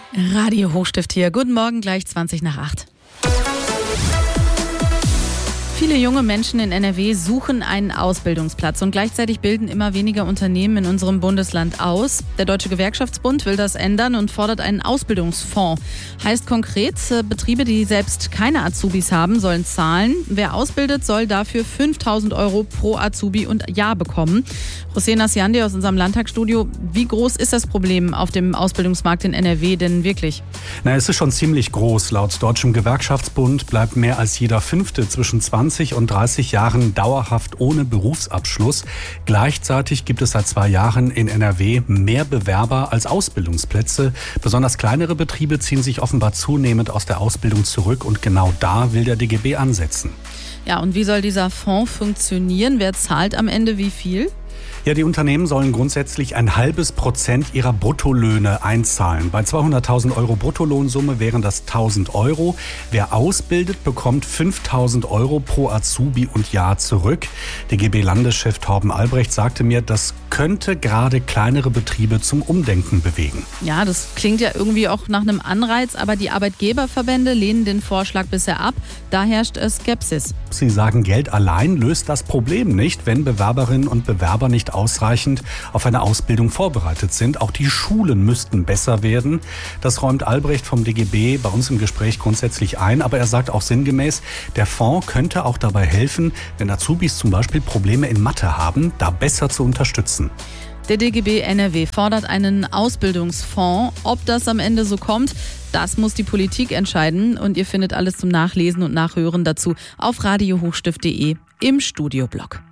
Radio Hochstift hier. Guten Morgen, gleich 20 nach 8. Viele junge Menschen in NRW suchen einen Ausbildungsplatz und gleichzeitig bilden immer weniger Unternehmen in unserem Bundesland aus. Der Deutsche Gewerkschaftsbund will das ändern und fordert einen Ausbildungsfonds. Heißt konkret, Betriebe, die selbst keine Azubis haben, sollen zahlen. Wer ausbildet, soll dafür 5.000 € pro Azubi und Jahr bekommen. Hossein Asiandi aus unserem Landtagsstudio. Wie groß ist das Problem auf dem Ausbildungsmarkt in NRW denn wirklich? Es ist schon ziemlich groß. Laut Deutschem Gewerkschaftsbund bleibt mehr als jeder Fünfte zwischen 20 und 30 Jahren dauerhaft ohne Berufsabschluss. Gleichzeitig gibt es seit 2 Jahren in NRW mehr Bewerber als Ausbildungsplätze. Besonders kleinere Betriebe ziehen sich offenbar zunehmend aus der Ausbildung zurück und genau da will der DGB ansetzen. Ja, und wie soll dieser Fonds funktionieren? Wer zahlt am Ende wie viel? Ja, die Unternehmen sollen grundsätzlich 0,5% ihrer Bruttolöhne einzahlen. Bei 200.000 € Bruttolohnsumme wären das 1.000 €. Wer ausbildet, bekommt 5.000 € pro Azubi und Jahr zurück. DGB-Landeschef Torben Albrecht sagte mir, das könnte gerade kleinere Betriebe zum Umdenken bewegen. Ja, das klingt ja irgendwie auch nach einem Anreiz, aber die Arbeitgeberverbände lehnen den Vorschlag bisher ab. Da herrscht Skepsis. Sie sagen, Geld allein löst das Problem nicht, wenn Bewerberinnen und Bewerber nicht ausreichend auf eine Ausbildung vorbereitet sind. Auch die Schulen müssten besser werden. Das räumt Albrecht vom DGB bei uns im Gespräch grundsätzlich ein. Aber er sagt auch sinngemäß, der Fonds könnte auch dabei helfen, wenn Azubis zum Beispiel Probleme in Mathe haben, da besser zu unterstützen. Der DGB NRW fordert einen Ausbildungsfonds. Ob das am Ende so kommt, das muss die Politik entscheiden. Und ihr findet alles zum Nachlesen und Nachhören dazu auf radiohochstift.de im Studioblog.